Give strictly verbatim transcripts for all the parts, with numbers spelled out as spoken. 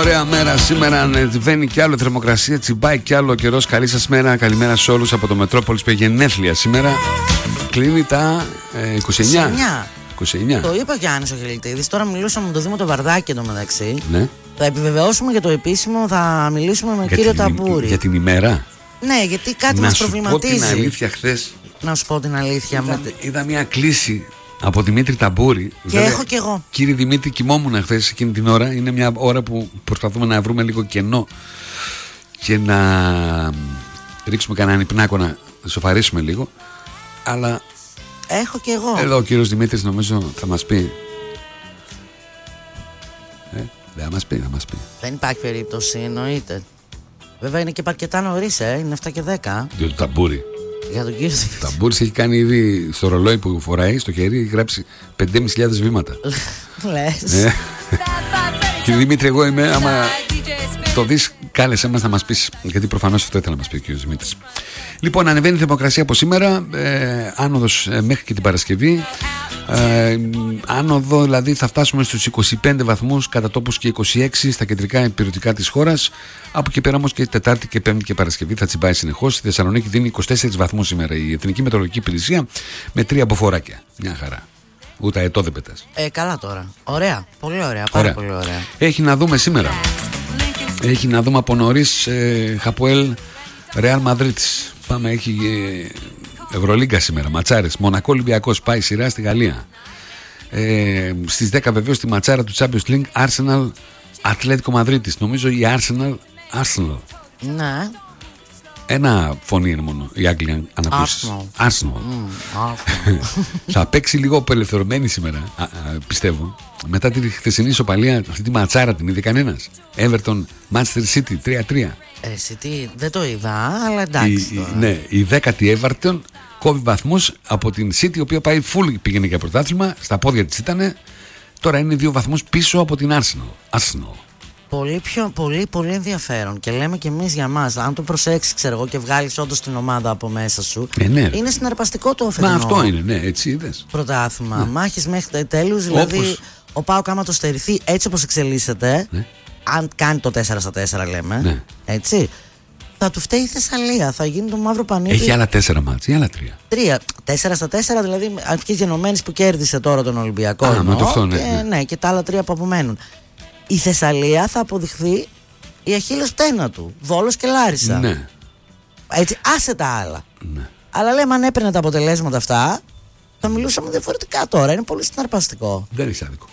ωραία μέρα σήμερα. Ανεβαίνει κι άλλο θερμοκρασία, τσιμπάει κι άλλο καιρό. Καλή σας μέρα, καλημέρα σε όλους από το Μετρόπολης που έχει γενέθλια σήμερα. Κλείνει τα ε, είκοσι εννιά. είκοσι εννιά. Το είπε ο Γιάννης ο Χελιτίδης. Τώρα μιλούσαμε με τον Δήμο το Βαρδάκη εντωμεταξύ. Ναι. Θα επιβεβαιώσουμε για το επίσημο, θα μιλήσουμε με για κύριο την, Ταμπούρη. Για την ημέρα. Ναι, γιατί κάτι να μας σου προβληματίζει. πω την αλήθεια, χθες Να σου πω την αλήθεια. Είδα, με... είδα μια κλήση από Δημήτρη Ταμπούρη. Και Βέβαια, έχω κι εγώ. Κύριε Δημήτρη, κοιμόμουν χθες εκείνη την ώρα. Είναι μια ώρα που προσπαθούμε να βρούμε λίγο κενό και να ρίξουμε κανέναν υπνάκο, να σοφαρίσουμε λίγο. Αλλά έχω κι εγώ. εδώ ο κύριος Δημήτρης νομίζω θα μας πει. Ε, δεν θα μας πει, θα μας πει. Δεν υπάρχει περίπτωση, εννοείται. Βέβαια είναι και αρκετά νωρίς, ε, είναι εφτά και δέκα. Για το Ταμπούρη. Για τον κύριο Δημήτρη. Ταμπούρης έχει κάνει ήδη στο ρολόι που φοράει στο χέρι, έχει γράψει πέντε χιλιάδες πεντακόσια βήματα. Λες. Ε. Κύριε Δημήτρη, εγώ είμαι, άμα το δεις, κάλεσέ μας να μας πεις, γιατί προφανώς αυτό ήθελα να μας πει ο κύριος Δημήτρης. Λοιπόν, ανεβαίνει η θερμοκρασία από σήμερα, ε, άνοδος ε, μέχρι και την Παρασκευή. Ε, άνοδο δηλαδή θα φτάσουμε στους είκοσι πέντε βαθμούς, κατά τόπους και είκοσι έξι στα κεντρικά υπηρετικά της χώρας. Από εκεί πέρα όμως και Τετάρτη και Πέμπτη και Παρασκευή θα τσιμπάει συνεχώς. Στη Θεσσαλονίκη δίνει είκοσι τέσσερις βαθμούς σήμερα η Εθνική Μετεωρολογική Υπηρεσία, με τρία αποφοράκια. Μια χαρά. Ούτε αετό δεν πετάς. Ε, καλά τώρα. Ωραία. Πολύ ωραία. Πάρα Ωραία. πολύ ωραία. Έχει να δούμε σήμερα. Έχει να δούμε από νωρίς ε, Χαποέλ Ρεάλ Μαδρίτης. Πάμε, έχει ε, Ευρωλίγκα σήμερα. Ματσάρες. Μονακό Ολυμπιακός, πάει σειρά στη Γαλλία. Ε, στις δέκα βεβαίως τη ματσάρα του Champions League, Arsenal Ατλέτικο Μαδρίτης. Νομίζω η Arsenal Arsenal. Ναι. Ένα φωνή είναι μόνο οι Άγγλοι ανακούσεις. Arsenal. Arsenal. Mm, Θα παίξει λίγο απελευθερωμένη σήμερα, α, α, πιστεύω. Μετά τη χθεσινή ισοπαλία, αυτή τη ματσάρα την είδε κανένας. Everton Manchester City τρία τρία. Ε, εσύ τι, δεν το είδα, αλλά εντάξει. Η, η, ναι, η δέκατη Everton κόβει βαθμούς από την City, η οποία πάει full, πήγαινε για πρωτάθλημα, στα πόδια της ήτανε. Τώρα είναι δύο βαθμούς πίσω από την Arsenal. Arsenal. Πολύ, πιο, πολύ, πολύ ενδιαφέρον. Και λέμε κι εμείς για μας, αν το προσέξεις, ξέρω εγώ, και βγάλεις όντως την ομάδα από μέσα σου, ε, ναι. είναι συναρπαστικό το φετινό. Μα αυτό είναι, ναι, έτσι είδες. Πρωτάθλημα. Ναι. Μάχες μέχρι τέλους, όπως... δηλαδή ο ΠΑΟΚ άμα το στερηθεί έτσι όπως εξελίσσεται, ναι. αν κάνει το τέσσερα στα τέσσερα λέμε, ναι. έτσι, θα του φταίει η Θεσσαλία, θα γίνει το μαύρο πανίδι. Έχει άλλα τέσσερα μάτς ή άλλα τρία. Τρία. Τέσσερα στα τέσσερα, δηλαδή αρχής γενομένης που κέρδισε τώρα τον Ολυμπιακό. Α, με το αυτό, ναι, και, ναι. ναι, και τα άλλα τρία που απομένουν. Η Θεσσαλία θα αποδειχθεί η αχίλλειος πτέρνα του. Βόλος και Λάρισα. Ναι. Έτσι, άσε τα άλλα. Ναι. Αλλά λέμε, αν έπαιρνε τα αποτελέσματα αυτά, θα μιλούσαμε διαφορετικά τώρα. Είναι πολύ συναρπαστικό. Δεν έχει άδικο.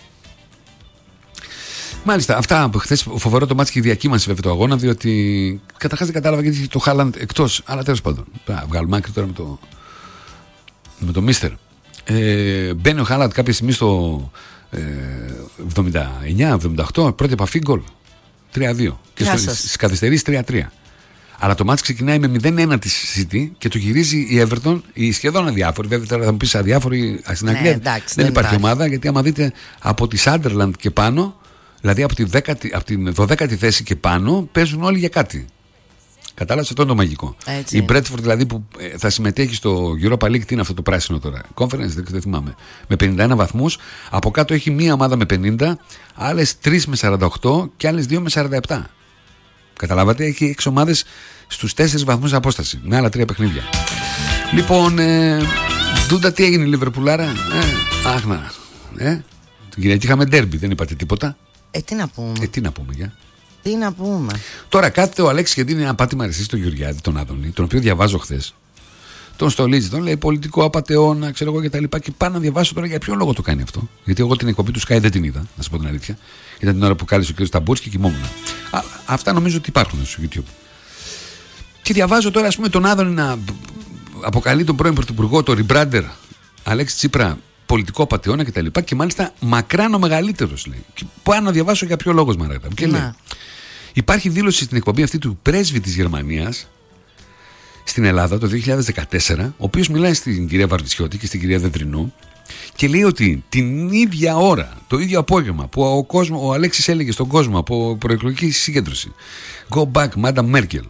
Μάλιστα, αυτά από χθες. Φοβερό το μάτι και η διακύμανση βέβαια το αγώνα, διότι καταρχάς δεν κατάλαβα γιατί το Χάλαντ εκτός. Αλλά τέλος πάντων. Θα βγάλουμε άκρη τώρα με το, με το Μίστερ. Ε, μπαίνει ο Χάλαντ κάποια στιγμή στο εβδομήντα εννιά εβδομήντα οκτώ, πρώτη επαφή γκολ τρία δύο και στις καθυστερήσεις τρία τρία. Αλλά το μάτς ξεκινάει με μηδέν ένα της City και το γυρίζει η Everton, η σχεδόν αδιάφορη. Βέβαια τώρα θα μου πεις αδιάφορη στην Αγγλία. Ναι, εντάξει, δεν, δεν υπάρχει ομάδα, γιατί άμα δείτε από τη Sunderland και πάνω, δηλαδή από, τη δέκατη, από την δωδέκατη θέση και πάνω, παίζουν όλοι για κάτι. Κατάλαβες, αυτό είναι το μαγικό. Έτσι. Η Bradford δηλαδή που ε, θα συμμετέχει στο Europa League, τι είναι αυτό το πράσινο τώρα, Conference, δεν, δεν θυμάμαι, με πενήντα ένα βαθμούς. Από κάτω έχει μία ομάδα με πενήντα, άλλες τρεις με σαράντα οκτώ και άλλες δύο με σαράντα επτά. Καταλάβατε, έχει έξι ομάδες στους τέσσερις βαθμούς απόσταση, με άλλα τρία παιχνίδια. Λοιπόν, ε, Ντούντα, τι έγινε η Λιβερπουλάρα, ε, αχ να, ε, την Κυριακή είχαμε ντέρμπι, δεν είπατε τίποτα. Ε, τι να πούμε. Ε, τι να πούμε, για. Τι να πούμε. Τώρα κάθεται ο Αλέξης και δίνει ένα πάτημα αριστερή στο Γεωργιάδη, τον Άδωνη, τον οποίο διαβάζω χθες. Τον στολίζει, τον λέει πολιτικό απατεώνα, ξέρω εγώ κτλ. Και, και πάω να διαβάσω τώρα για ποιο λόγο το κάνει αυτό. Γιατί εγώ την εκπομπή του Sky δεν την είδα, να σου πω την αλήθεια. Ήταν την ώρα που κάλεσε ο κ. Ταμπούρης και κοιμόμουν. Α, αυτά νομίζω ότι υπάρχουν στο YouTube. Και διαβάζω τώρα, ας πούμε, τον Άδωνη να αποκαλεί τον πρώην πρωθυπουργό, τον Ριμπράντερ Αλέξη Τσίπρα, πολιτικό απατεώνα κτλ. Και, και μάλιστα μακράν ο μεγαλύτερος, λέει. Και πάω να διαβάσω για ποιο λόγο, Μαράτα. Και λέει, υπάρχει δήλωση στην εκπομπή αυτή του πρέσβη της Γερμανίας στην Ελλάδα το δύο χιλιάδες δεκατέσσερα, ο οποίος μιλάει στην κυρία Βαρβισιώτη και στην κυρία Δεντρινού και λέει ότι την ίδια ώρα, το ίδιο απόγευμα που ο, κόσμο, ο Αλέξης έλεγε στον κόσμο από προεκλογική συγκέντρωση Go back, Madam Merkel,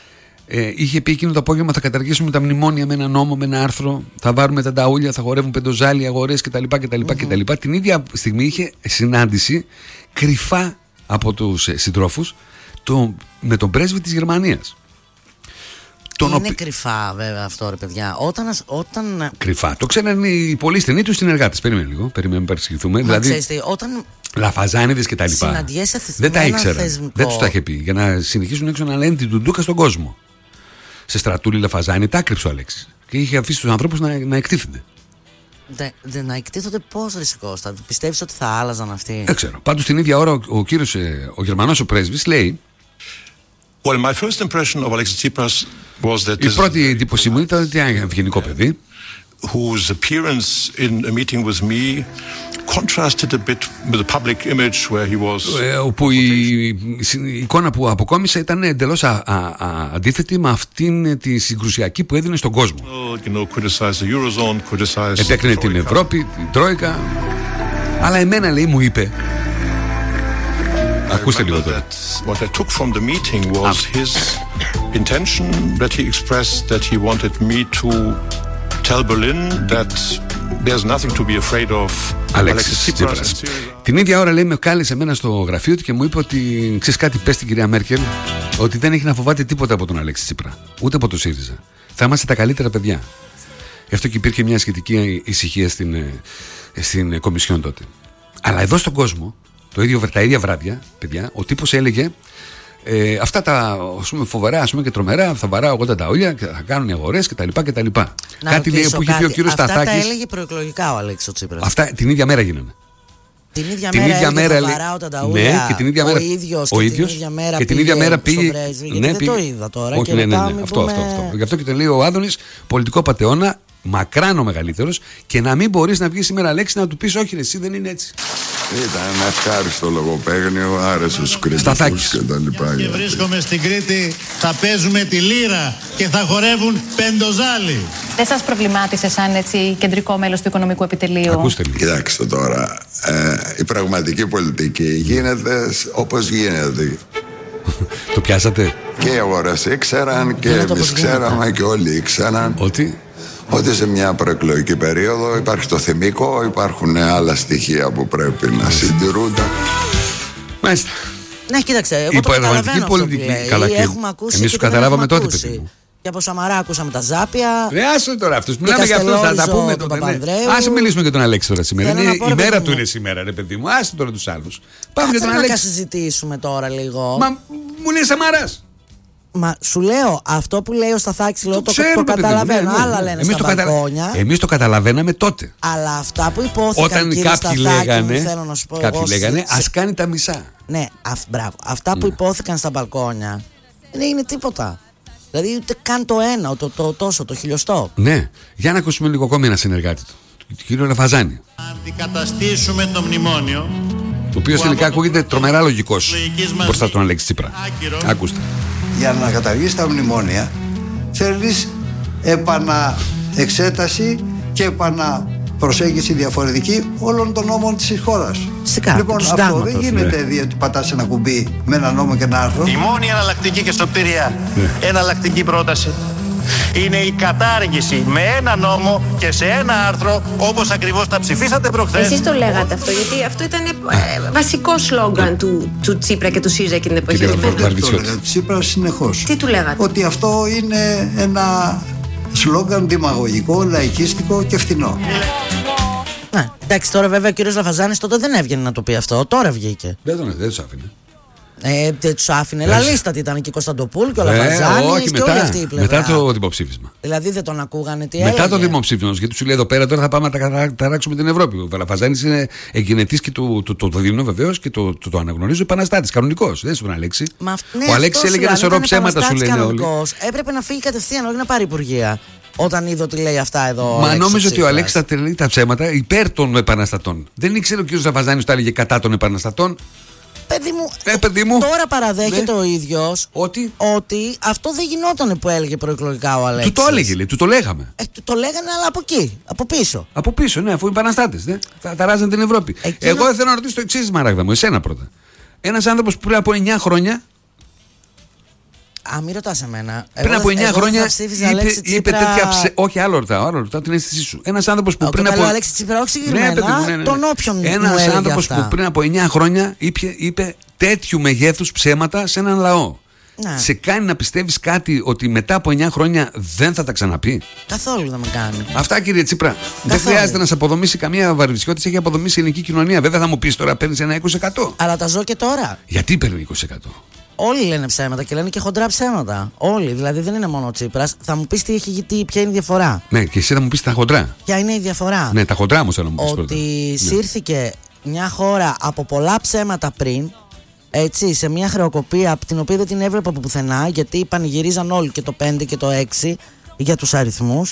ε, είχε πει εκείνο το απόγευμα θα καταργήσουμε τα μνημόνια με ένα νόμο, με ένα άρθρο, θα βάλουμε τα ταούλια, θα χορεύουν πεντοζάλι, αγορές κτλ. κτλ, κτλ. Την ίδια στιγμή είχε συνάντηση κρυφά από τους συντρόφους το, με τον πρέσβη της Γερμανίας. Είναι οπ... κρυφά βέβαια αυτό, ρε παιδιά. Όταν, όταν... Κρυφά. Το ξέρουν οι πολύ στενοί τους συνεργάτες. Περίμενε λίγο. Περιμένουμε να παρεξηγηθούμε. Δηλαδή, ξέρετε, όταν Λαφαζάνιδες και τα λοιπά. Συναντιέσαι δεν τα ήξερα. Δεν τους τα είχε πει. Για να συνεχίσουν έξω να λένε την τουντούκα στον κόσμο. Σε στρατούλη Λαφαζάνη τα κρύψε ο Αλέξης. Και είχε αφήσει τους ανθρώπους να, να εκτίθενται. Δε, δε, να εκτίθονται πώς, ρε Κώστα? Πιστεύεις ότι θα άλλαζαν αυτοί? Δεν ξέρω. Πάντως την ίδια ώρα ο, ο κύριος, ο Γερμανός ο πρέσβης λέει. Well, my first impression of Alexis Tsipras was that η πρώτη εντύπωση μου ήταν ότι ήταν ένα ευγενικό παιδί, whose appearance in a meeting with me contrasted a bit with the public image where he was. Ε, όπου η, η εικόνα που αποκόμισε ήταν εντελώς α, α, α, αντίθετη με αυτήν τη συγκρουσιακή που έδινε στον κόσμο. You know, criticize the Eurozone, criticize επέκρινε την Ευρώπη, την Τρόικα. Αλλά εμένα, λέει, μου είπε. Ακούστε λίγο τώρα. What I took from the meeting was his intention that he expressed that he wanted me to tell Berlin that there's nothing to be afraid of. Αλέξης Τσίπρας. Την ίδια ώρα, λέει, με κάλεσε εμένα στο γραφείο του και μου είπε ότι ξέρεις κάτι, πες στην κυρία Μέρκελ ότι δεν έχει να φοβάται τίποτα από τον Αλέξη Τσίπρα, ούτε από το ΣΥΡΙΖΑ. Θα είμαστε τα καλύτερα παιδιά. Γι' αυτό και υπήρχε μια σχετική ησυχία στην, στην Κομισιόν τότε. Αλλά εδώ στον κόσμο, το ίδιο, τα ίδια βράδια, παιδιά, ο τύπος έλεγε ε, αυτά τα, ας πούμε, φοβερά, ας πούμε, και τρομερά, θα βαράω εγώ τα ταούλια και θα κάνουν οι αγορές κτλ. Κάτι λέει, που είχε πει ο κύριος Σταθάκης. Αυτά τα έλεγε προεκλογικά ο Αλέξης ο Τσίπρας. Αυτά την ίδια μέρα γίνανε. Την ίδια την μέρα, ίδια μέρα έλεγε, θα βαράω τα ταούλια, ναι, και την ίδια μέρα, ο ίδιος, ο ίδιος, και την ίδια μέρα, και την ίδια μέρα πήγε, πήγε, ναι, πήγε, δεν το είδα τώρα. Όχι, και ναι, ναι, ναι, ναι, αυτό, πούμε... αυτό, αυτό. Γι' αυτό και το λέει ο Άδωνης, πολιτικό πατεώνα, μακράν ο μεγαλύτερος, και να μην μπορείς να βγεις σήμερα, Αλέξη, να του πεις όχι, εσύ δεν είναι έτσι. Ήταν ένα ευχάριστο λογοπαίγνιο, άρεσε στους κριτικούς και τα λοιπά. Και βρίσκομαι στην Κρήτη, θα παίζουμε τη λύρα και θα χορεύουν πεντοζάλι. Δεν σας προβλημάτισε σαν έτσι κεντρικό μέλος του Οικονομικού Επιτελείου? Ακούστε λίγο. Κοιτάξτε τώρα, ε, η πραγματική πολιτική γίνεται όπως γίνεται. Το πιάσατε? Και οι αγορές ήξεραν και εμείς ξέραμε και όλοι ήξεραν ότι ότι σε μια προεκλογική περίοδο υπάρχει το θυμικό, υπάρχουν άλλα στοιχεία που πρέπει να συντηρούνται. Μάλιστα. Ναι, κοίταξε, εγώ η το καταλαβαίνω πολιτική, αυτό που λέει. Καλά, έχουμε ακούσει. Εμείς το καταλάβαμε τότε, παιδί μου. Και από Σαμαρά ακούσαμε τα ζάπια. Ρε, άσε τώρα αυτούς. Μιλάμε για αυτούς, θα τα πούμε τότε. Ναι. Άσε μιλήσουμε για τον Αλέξη τώρα σήμερα. Είναι η μέρα του είναι σήμερα, ρε παιδί μου. Άσε τώρα τους άλλους. Πάμε για τον Αλέξη. Να συζητήσουμε τώρα λίγο. Μα μου λέει Σαμαράς. Μα σου λέω, αυτό που λέει ο Σταθάκης, λέω, το, το, το καταλαβαίνω. Ναι, ναι, ναι. Άλλα λένε εμείς στα μπαλκόνια. Καταλα... Εμείς το καταλαβαίναμε τότε. Αλλά αυτά που υπόθηκαν, όταν κύριε κάποιοι Σταθάκη, λέγανε, θέλω να σου πω, κάποιοι εγώ, λέγανε σε... ας κάνει τα μισά. Ναι, αυ, μπράβο. Αυτά ναι. που υπόθηκαν στα μπαλκόνια δεν είναι τίποτα. Δηλαδή ούτε καν το ένα, το, το τόσο, το χιλιοστό. Ναι, για να ακούσουμε λίγο ακόμη ένα συνεργάτη του, τον κύριο Λαφαζάνη. Αντικαταστήσουμε το μνημόνιο, ο οποίος τελικά ακούγεται τρομερά λογικός μπροστά στον Αλέξη Τσίπρα. Ακούστε. Για να καταργήσεις τα μνημόνια θέλεις επαναεξέταση και επαναπροσέγγιση διαφορετική όλων των νόμων της χώρας. Φυσικά, λοιπόν, αυτό δεν γίνεται ναι. διότι πατάς ένα κουμπί με ένα νόμο και ένα άρθρο. Η μόνη εναλλακτική και σωτηρία ναι. εναλλακτική πρόταση είναι η κατάργηση με ένα νόμο και σε ένα άρθρο, όπως ακριβώς τα ψηφίσατε προχθές. Εσείς το λέγατε αυτό, γιατί αυτό ήταν ε, βασικό σλόγγαν του, του Τσίπρα και του ΣΥΡΙΖΑ εκείνη την εποχή. Το λέγατε του Τσίπρα συνεχώς. Τι του λέγατε? Ότι αυτό είναι ένα σλόγγαν δημαγωγικό, λαϊκίστικο και φθηνό. Ναι, εντάξει, τώρα βέβαια ο κύριος Λαφαζάνης τότε δεν έβγαινε να το πει αυτό, τώρα βγήκε. Δεν τον δεν τους άφηνε. Ε, δεν τους άφηνε. Λαλίστατη ήταν και η Κωνσταντοπούλ και ο Λαφαζάνης και μετά, όλη αυτή η πλευρά. Μετά το δημοψήφισμα. Δηλαδή δεν τον ακούγανε τι μετά έλεγε. Το δημοψήφισμα. Γιατί σου λέει εδώ πέρα τώρα θα πάμε να ταράξουμε την Ευρώπη. Ο Λαφαζάνης είναι εγκυνετής και το, το, το, το δίνω βεβαίως και το, το, το αναγνωρίζω επαναστάτης. Κανονικός. Δεν είσαι τον Αλέξη. Μα, ναι, ο Αλέξης έλεγε ένα σωρό ψέματα, σου λένε όλοι. Έπρεπε να φύγει κατευθείαν, όχι να πάρει υπουργεία. Όταν είδε ότι λέει αυτά εδώ. Μα νόμιζε ότι ο Αλέξης θα τελεί τα ψέματα υπέρ των επαναστατών. Δεν ήξερε ο κ. Λαφαζάνης ότι τα έλεγε κατά των επαναστατών. Παιδί μου, ε, παιδί μου. Τώρα παραδέχεται ναι. ο ίδιος ότι? ότι αυτό δεν γινόταν που έλεγε προεκλογικά ο Αλέξης. Του το έλεγε, λέει, του το λέγαμε. Ε, του το λέγανε, αλλά από εκεί, από πίσω. Από πίσω, ναι, αφού οι επαναστάτες ναι, θα ταράζαν την Ευρώπη. Εκείνο... Εγώ θέλω να ρωτήσω το εξής, Μαράγδα μου, εσένα πρώτα. Ένας άνθρωπος που πριν από εννιά χρόνια. Α, μην ρωτάς εμένα. Πριν από εννιά χρόνια είπε, είπε τέτοια ψε... Όχι, άλλο ρωτάω, άλλο ρωτάω την αίσθησή σου. Ένας άνθρωπος που πριν από. Αλέξη Τσίπρα, όχι συγκεκριμένα. Ναι, ναι, ναι. Τον όποιον. Ένας άνθρωπος που πριν από εννιά χρόνια είπε, είπε τέτοιου μεγέθους ψέματα σε έναν λαό. Ναι. Σε κάνει να πιστεύεις κάτι ότι μετά από εννιά χρόνια δεν θα τα ξαναπεί? Καθόλου δεν με κάνει. Αυτά, κύριε Τσίπρα. Καθόλου. Δεν χρειάζεται να σε αποδομήσει καμία βαρβισιότητα, έχει αποδομήσει η ελληνική κοινωνία. Βέβαια θα μου πεις τώρα παίρνεις ένα είκοσι τοις εκατό. Αλλά τα ζω και τώρα. Γιατί παίρνει είκοσι τοις εκατό? Όλοι λένε ψέματα και λένε και χοντρά ψέματα. Όλοι. Δηλαδή δεν είναι μόνο ο Τσίπρας. Θα μου πεις τι έχει, τι, ποια είναι η διαφορά. Ναι, και εσύ θα μου πεις τα χοντρά. Ποια είναι η διαφορά? Ναι, τα χοντρά μου θέλω να μου πεις. Ότι ναι. Σύρθηκε μια χώρα από πολλά ψέματα πριν. Έτσι, σε μια χρεοκοπία από την οποία δεν την έβλεπα από πουθενά, γιατί πανηγυρίζαν όλοι και το πέντε και το έξι για τους αριθμούς.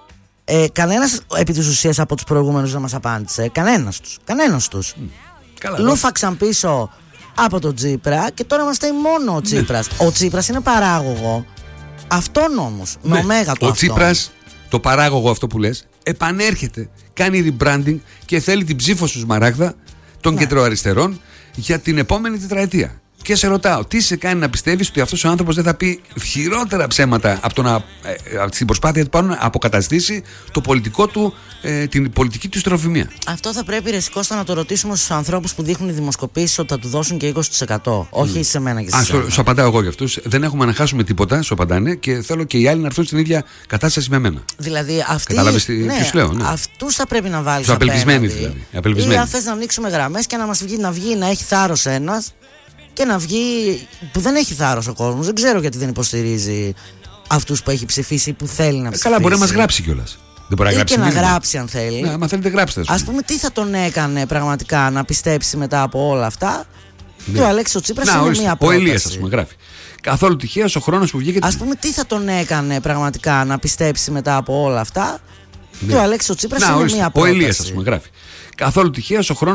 Ε, κανένας επί της ουσίας από τους προηγούμενους δεν μας απάντησε. Κανένας τους. Κανένας τους. Mm. Λούφαξαν πίσω από τον Τσίπρα και τώρα είμαστε μόνο ο Τσίπρας. Ναι. Ο Τσίπρας είναι παράγωγο. Αυτόν όμως, ναι. Με ωμέγα το Ο αυτόν. Τσίπρας, το παράγωγο αυτό που λες, επανέρχεται, κάνει rebranding και θέλει την ψήφο σου Σμαράγδα των ναι. κεντροαριστερών για την επόμενη τετραετία. Και σε ρωτάω, τι σε κάνει να πιστεύεις ότι αυτός ο άνθρωπος δεν θα πει χειρότερα ψέματα από το να, ε, από την προσπάθεια του πάνω να αποκαταστήσει το πολιτικό του, ε, την πολιτική του στροφημία? Αυτό θα πρέπει ρε Κώστα να το ρωτήσουμε στους ανθρώπους που δείχνουν οι δημοσκοπήσεις ότι θα του δώσουν και είκοσι τοις εκατό. Mm. Όχι σε μένα και σε εσένα. Σου απαντάω εγώ για αυτούς. Δεν έχουμε να χάσουμε τίποτα, σου απαντάνε, και θέλω και οι άλλοι να έρθουν στην ίδια κατάσταση με μένα. Δηλαδή αυτοί. Κατάλαβες τι ναι, σου λέω? Ναι. Αυτούς θα πρέπει να βάλεις. Απελπισμένοι δηλαδή. Ή αν θες να ανοίξουμε γραμμές και να μας βγει, να βγει να έχει θάρρος ένας. Και να βγει που δεν έχει θάρρος ο κόσμος. Δεν ξέρω γιατί δεν υποστηρίζει αυτούς που έχει ψηφίσει ή που θέλει να ψηφίσει. Καλά, μπορεί να μας γράψει κιόλας. Δεν μπορεί να γράψει. Ή και να γράψει αν θέλει. Ναι, αν θέλετε γράψτε. Ας πούμε, τι θα τον έκανε πραγματικά να πιστέψει μετά από όλα αυτά. Ναι. Και ο Αλέξης ο Τσίπρας είναι ορίστε, μία πρόταση. Ο Ηλίας, ας πούμε, γράφει. Καθόλου τυχαίος ο χρόνος που βγήκε. Ας πούμε, τι θα τον έκανε πραγματικά να πιστέψει μετά από όλα αυτά. Ναι. Και ο Αλέξης ο Τσίπρας είναι ορίστε, μία πρόταση. Ο Ηλίας, ας πούμε, γράφει. Καθόλου τυχαίος ο χρόνος